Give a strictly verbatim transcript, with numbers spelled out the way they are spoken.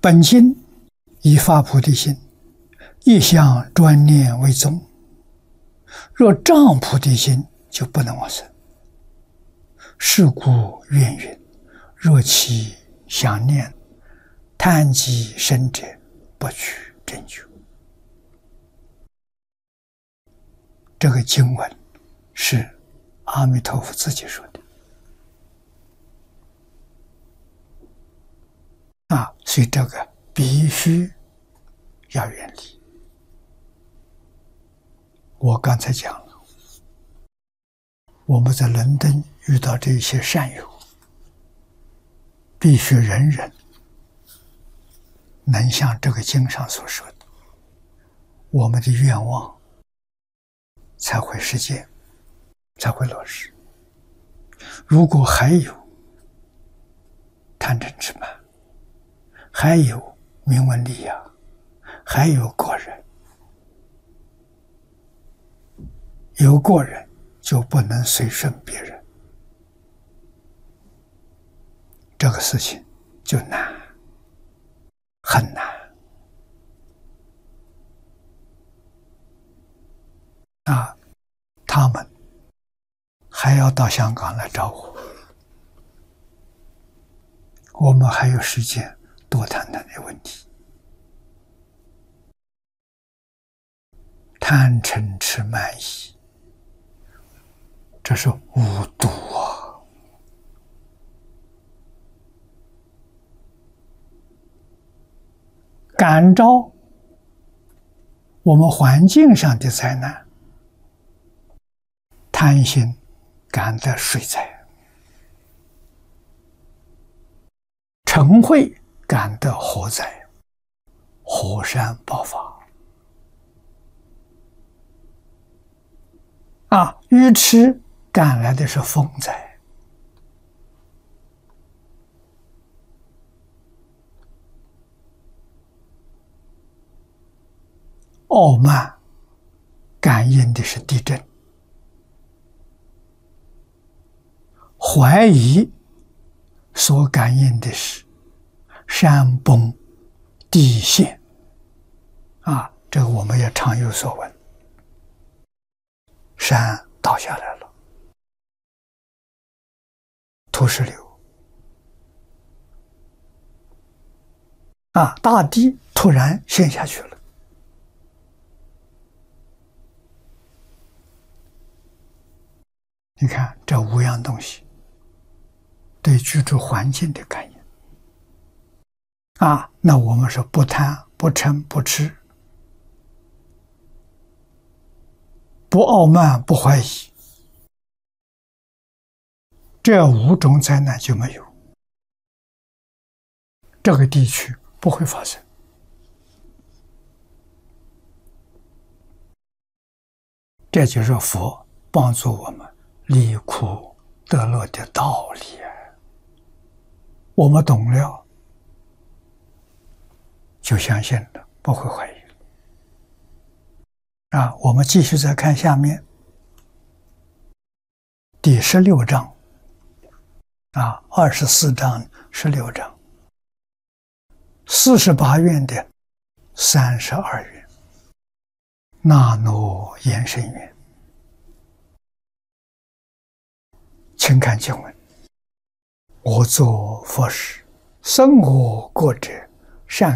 本经以发菩提心，一向专念为宗。若障菩提心，就不能往生。是故愿云：若其想念贪及生者，不取正觉。这个经文是阿弥陀佛自己说的啊，所以这个必须要远离。我刚才讲了，我们在伦敦遇到这些善友，必须人人能像这个经上所说的，我们的愿望才会实现，才会落实。如果还有贪嗔痴慢，还有名闻利养，还有过人，有过人就不能随顺别人，这个事情就难，很难啊！他们还要到香港来找我，我们还有时间多谈谈这问题。贪嗔痴慢疑，这是五毒啊！感召我们环境上的灾难，贪心感得水灾，嗔恚感得火灾，火山爆发啊！愚痴赶来的是风灾，傲慢感应的是地震，怀疑所感应的是山崩地陷啊！这个我们也常有所闻，山倒下来了，土石流啊，大地突然陷下去了。你看这五样东西对居住环境的感应啊，那我们说不贪不嗔不痴，不傲慢不怀疑，这五种灾难就没有，这个地区不会发生。这就是佛帮助我们离苦得乐的道理，我们懂了就相信了，不会怀疑了啊！我们继续再看下面第十六章啊，二十四章十六章，四十八愿的三十二愿，那诺延伸愿。请看经文：我作佛时，生我国者，善